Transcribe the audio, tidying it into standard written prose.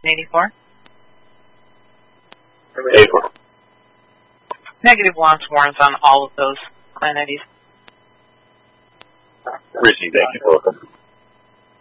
84? 84. Negative launch warrants on all of those entities. Received, thank you, Philip.